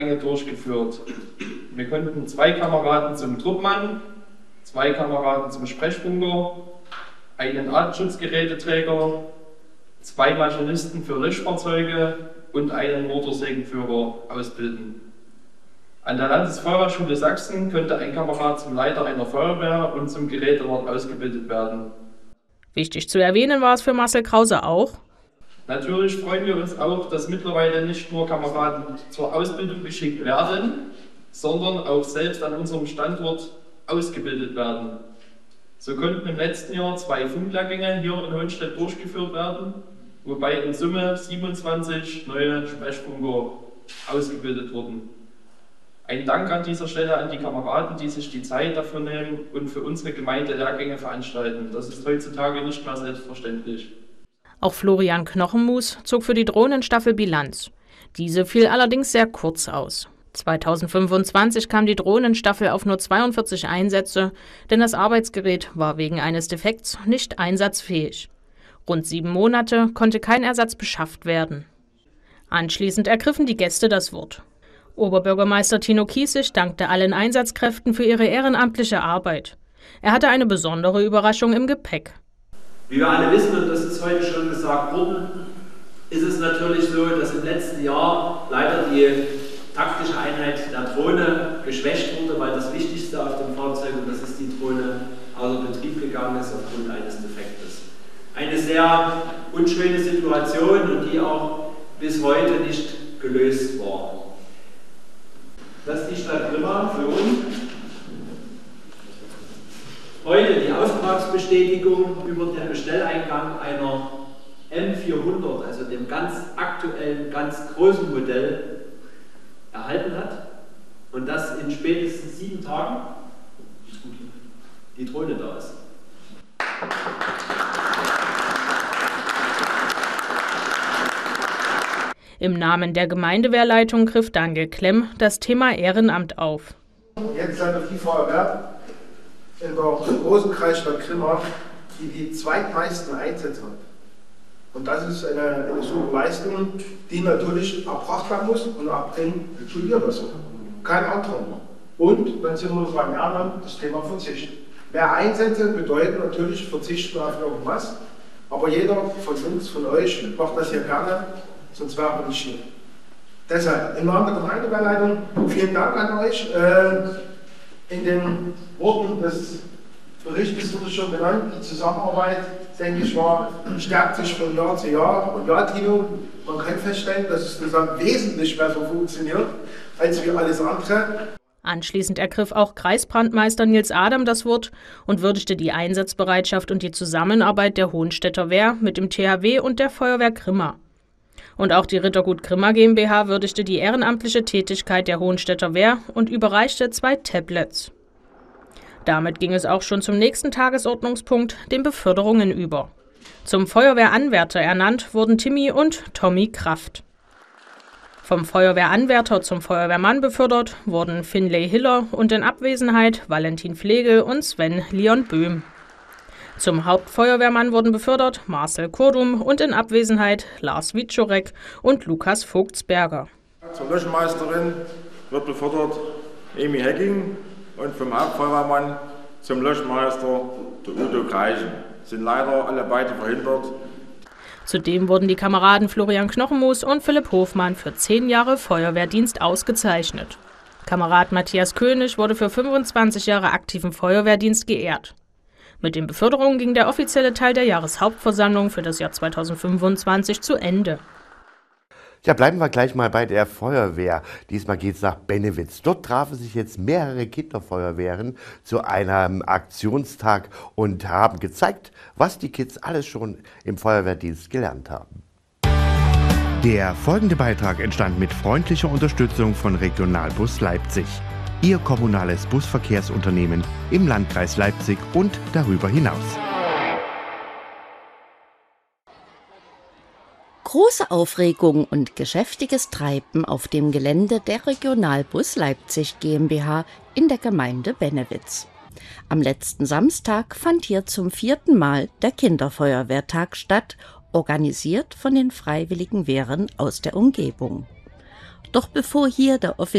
durchgeführt. Wir konnten 2 Kameraden zum Truppmann, 2 Kameraden zum Sprechfunker, einen Atemschutzgeräteträger, 2 Maschinisten für Löschfahrzeuge und einen Motorsägenführer ausbilden. An der Landesfeuerwehrschule Sachsen könnte ein Kamerad zum Leiter einer Feuerwehr und zum Gerätewart ausgebildet werden. Wichtig zu erwähnen war es für Marcel Krause auch: Natürlich freuen wir uns auch, dass mittlerweile nicht nur Kameraden zur Ausbildung geschickt werden, sondern auch selbst an unserem Standort ausgebildet werden. So konnten im letzten Jahr 2 Funklehrgänge hier in Hohenstedt durchgeführt werden, wobei in Summe 27 neue Sprechfunker ausgebildet wurden. Ein Dank an dieser Stelle an die Kameraden, die sich die Zeit dafür nehmen und für unsere Gemeinde Lehrgänge veranstalten. Das ist heutzutage nicht mehr selbstverständlich. Auch Florian Knochenmus zog für die Drohnenstaffel Bilanz. Diese fiel allerdings sehr kurz aus. 2025 kam die Drohnenstaffel auf nur 42 Einsätze, denn das Arbeitsgerät war wegen eines Defekts nicht einsatzfähig. Rund 7 Monate konnte kein Ersatz beschafft werden. Anschließend ergriffen die Gäste das Wort. Oberbürgermeister Tino Kiesig dankte allen Einsatzkräften für ihre ehrenamtliche Arbeit. Er hatte eine besondere Überraschung im Gepäck. Wie wir alle wissen, und das ist heute schon gesagt worden, ist es natürlich so, dass im letzten Jahr leider die taktische Einheit der Drohne geschwächt wurde, weil das Wichtigste auf dem Fahrzeug, und das ist die Drohne, außer Betrieb gegangen ist aufgrund eines Defektes. Eine sehr unschöne Situation und die auch bis heute nicht gelöst war. Das ist die Stadt Grimma für uns. Heute die Auftragsbestätigung über den Bestelleingang einer M400, also dem ganz aktuellen, ganz großen Modell, erhalten hat. Und das in spätestens 7 Tagen die Drohne da ist. Im Namen der Gemeindewehrleitung griff Daniel Klemm das Thema Ehrenamt auf. Jetzt ist die Feuerwehr in der großen Kreisstadt Grimma, die die zweitmeisten Einsätze hat. Und das ist eine super Leistung, die natürlich erbracht werden muss und erbringen tut ihr das. Kein anderer. Und dann sind wir beim Ehrenamt, das Thema Verzicht. Mehr Einsätze bedeuten natürlich Verzichten auf irgendwas, aber jeder von uns, von euch, macht das hier gerne, sonst wäre wir nicht hier. Deshalb, im Namen der Gemeindewehrleitung, vielen Dank an euch. In den Worten des Berichtes wurde schon genannt, die Zusammenarbeit, denke ich, stärkt sich von Jahr zu Jahr. Und ja, Tino, man kann feststellen, dass es zusammen wesentlich besser funktioniert, als wie alles andere. Anschließend ergriff auch Kreisbrandmeister Nils Adam das Wort und würdigte die Einsatzbereitschaft und die Zusammenarbeit der Hohenstädter Wehr mit dem THW und der Feuerwehr Grimma. Und auch die Rittergut Grimma GmbH würdigte die ehrenamtliche Tätigkeit der Hohenstädter Wehr und überreichte 2 Tablets. Damit ging es auch schon zum nächsten Tagesordnungspunkt, den Beförderungen, über. Zum Feuerwehranwärter ernannt wurden Timmy und Tommy Kraft. Vom Feuerwehranwärter zum Feuerwehrmann befördert wurden Finlay Hiller und in Abwesenheit Valentin Pflegel und Sven Leon Böhm. Zum Hauptfeuerwehrmann wurden befördert Marcel Kurdum und in Abwesenheit Lars Wiczorek und Lukas Vogtsberger. Zur Löschmeisterin wird befördert Emi Hecking und vom Hauptfeuerwehrmann zum Löschmeister der Udo Greichen. Sind leider alle beide verhindert. Zudem wurden die Kameraden Florian Knochenmus und Philipp Hofmann für 10 Jahre Feuerwehrdienst ausgezeichnet. Kamerad Matthias König wurde für 25 Jahre aktiven Feuerwehrdienst geehrt. Mit den Beförderungen ging der offizielle Teil der Jahreshauptversammlung für das Jahr 2025 zu Ende. Ja, bleiben wir gleich mal bei der Feuerwehr. Diesmal geht es nach Bennewitz. Dort trafen sich jetzt mehrere Kinderfeuerwehren zu einem Aktionstag und haben gezeigt, was die Kids alles schon im Feuerwehrdienst gelernt haben. Der folgende Beitrag entstand mit freundlicher Unterstützung von Regionalbus Leipzig. Ihr kommunales Busverkehrsunternehmen im Landkreis Leipzig und darüber hinaus. Große Aufregung und geschäftiges Treiben auf dem Gelände der Regionalbus Leipzig GmbH in der Gemeinde Bennewitz. Am letzten Samstag fand hier zum 4. Mal der Kinderfeuerwehrtag statt, organisiert von den Freiwilligen Wehren aus der Umgebung. Doch bevor hier der